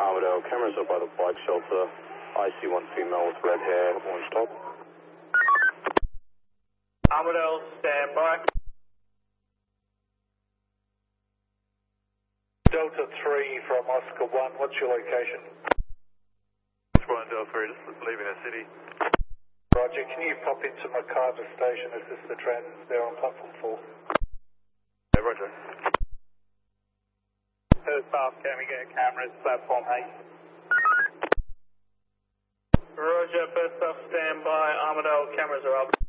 Armadale, cameras are by the bike shelter. I see one female with red hair, orange top. Armadale, stand by. Delta 3 from Oscar 1, what's your location? One Delta 3, just leaving the city. Roger, can you pop into McIver Station, assist the transits there on platform 4? Yeah, roger. First off, can we get cameras, platform 8? Roger, first off, stand by. Armadale, cameras are up.